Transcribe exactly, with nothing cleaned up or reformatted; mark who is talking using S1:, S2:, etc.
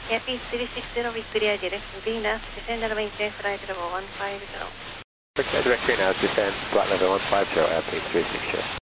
S1: Yapi three six zero Victoria, direct moving now, descend and maintain flight level one five zero.
S2: Okay, direct now, descend, flight level one five zero, airplane three six zero.